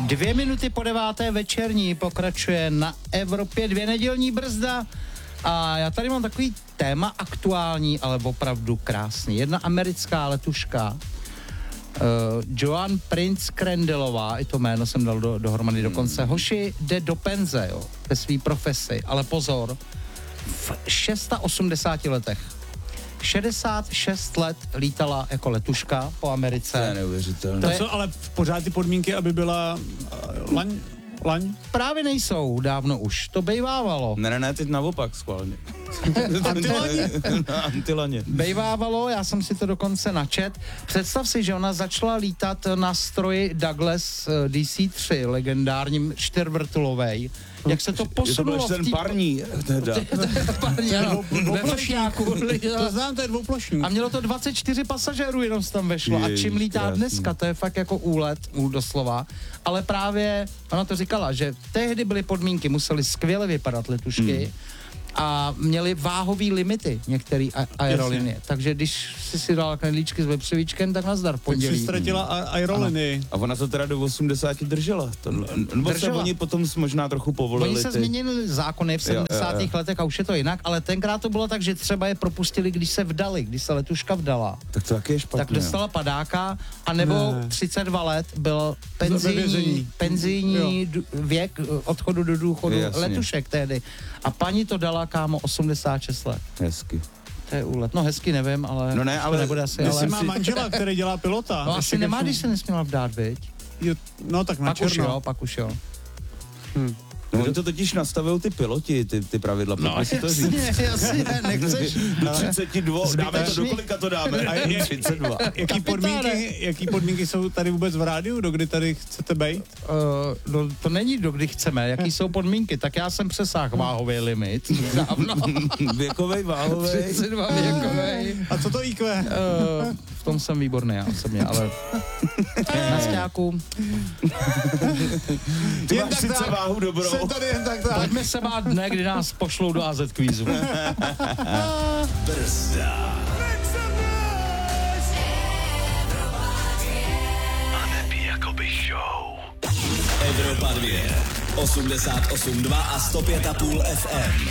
8:02 večerní pokračuje na Evropě 2 nedělní brzda a já tady mám takový téma aktuální, ale opravdu krásný. Jedna americká letuška, Joan Prince Krendelová, i to jméno jsem dal dohromady dokonce, hoši jde do penze, jo, ve svý profesi, ale pozor, v 86 letech. 66 let lítala jako letuška po Americe. To je neuvěřitelné. Ale pořád ty podmínky, aby byla laň? Právě nejsou dávno už, to bejvávalo. Ne, teď naopak schválně. Antilaně. Bejvávalo, já jsem si to dokonce načet. Představ si, že ona začala lítat na stroji Douglas DC-3, legendárním čtyřvrtulovej. Jak se to posunulo To byl ten parní. Parní, ano. Ve vršňáku. To znám, to je dvouplošník. A mělo to 24 pasažérů, jenom tam vešlo. A čím lítá dneska, to je fakt jako úlet doslova. Ale právě ona to říkala, že tehdy byly podmínky, museli skvěle vypadat letušky, a měli váhový limity některé aerolinie. Takže když si dal knedlíčky s vepřovíčkem, tak nazdar v pondělí. Tak si ztratila aerolinii. A ona to teda do 80 držela. Nebo se oni potom možná trochu povolili. Oni se změnili zákony v 70. letech a už je to jinak, ale tenkrát to bylo tak, že třeba je propustili, když se vdali, když se letuška vdala. Tak to taky je špatně. Tak dostala padáka, anebo 32 let byl penzijní věk odchodu do důchodu letušek tehdy. A paní to dala, kámo, 86 let. Hezky. To je úlet. No hezky nevím, ale... No ne, ale... nebude asi, ale... má manžela, který dělá pilota. No asi nemá, když se nesměla vdát, viď? No tak na černo. Pak už jo. No oni to totiž nastavují ty piloti, ty pravidla. No jasně, nechceš. Do 32, dáme to, do kolika to dáme? A je 32. Jaký podmínky jsou tady vůbec v rádiu, dokdy tady chcete bejt? No, to není dokdy chceme, jaký jsou podmínky, tak já jsem přesáhl váhový limit. Dávno. Věkovej, váhovej. 32 věkovej. A co to IQ? V tom jsem výborný já osobně, ale na sťáku. Ty máš sice váhu dobrou. Pojďme se bát dne, kdy nás pošlou do AZ kvízu. Brzda. A neby jakoby show. Evropa 2, 88,2 a 105,5 FM.